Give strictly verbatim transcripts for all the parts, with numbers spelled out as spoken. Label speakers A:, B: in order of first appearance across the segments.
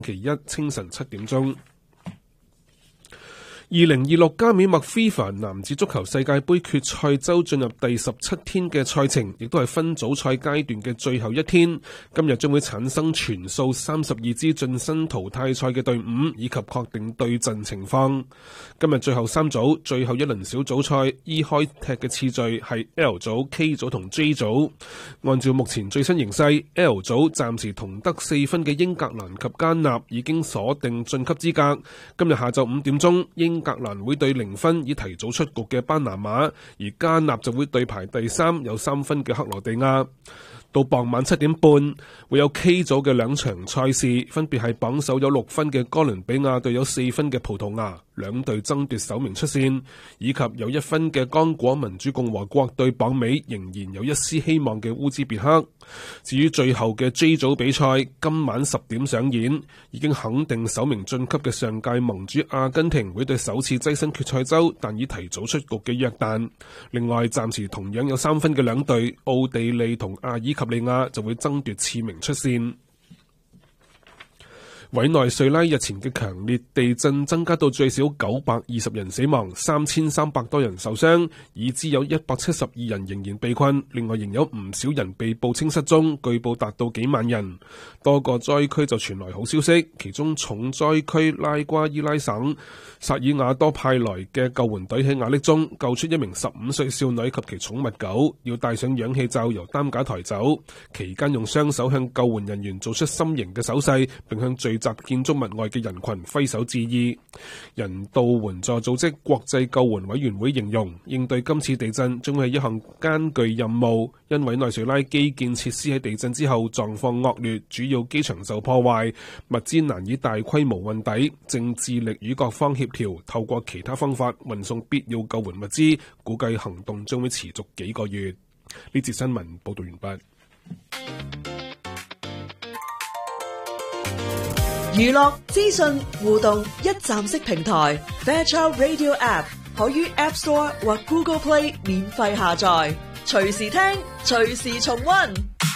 A: 期一清晨七點鐘。二零二六加美墨 FIFA 男子足球世界盃決賽周進入第十七天嘅賽程，亦都係分組賽階段嘅最後一天。今日將會產生全數三十二支晉身淘汰賽嘅隊伍，以及確定對陣情況。今日最後三組最後一輪小組賽依開踢嘅次序係 L 組、K 組同 J 組。按照目前最新形勢， L 組暫時同得四分嘅英格蘭及加納已經鎖定晉級資格。今日下晝五點鐘，英格蘭會對零分已提早出局嘅班拿馬，而加納就會對排第三有三分嘅克羅地亞。到傍晚七點半，會有 K 組嘅兩場賽事，分別係榜首有六分嘅哥倫比亞對有四分嘅葡萄牙，兩隊爭奪首名出線，以及有一分嘅剛果民主共和國對榜尾仍然有一絲希望嘅烏茲別克。至於最後嘅 J 組比賽，今晚十點上演，已經肯定首名晉級嘅上屆盟主阿根廷會對首次躋身決賽周但已提早出局嘅約旦。另外，暫時同樣有三分嘅兩隊奧地利同阿爾及利亞就會爭奪次名出線。委內瑞拉日前嘅強烈地震增加到最少九百二十人死亡，三千三百多人受傷，已知有一百七十二人仍然被困，另外仍有唔少人被報稱失蹤，據報達到幾萬人。多個災區就傳來好消息，其中重災區拉瓜伊拉省薩爾瓦多派來嘅救援隊喺瓦礫中救出一名十五歲少女及其寵物狗，要戴上氧氣罩由擔架抬走，期間用雙手向救援人員做出心形嘅手勢，並向聚集建築物外嘅人群揮手致意。人道援助組織國際救援委員會形容，應對今次地震將會係一項艱巨任務，因委內瑞拉基建設施喺地震之後狀況惡劣，主要機場受破壞，物資難以大規模運抵，正致力與各方協調，透過其他方法運送必要救援物資，估計行動將會持續幾個月。呢節新聞報道完畢。
B: 娛樂資訊互動一站式平台 Fairchild Radio App 可於 App Store 或 Google Play 免費下載，隨時聽，隨時重溫。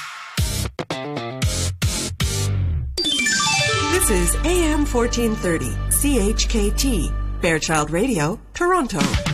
C: This is A M fourteen thirty C H K T Fairchild Radio Toronto.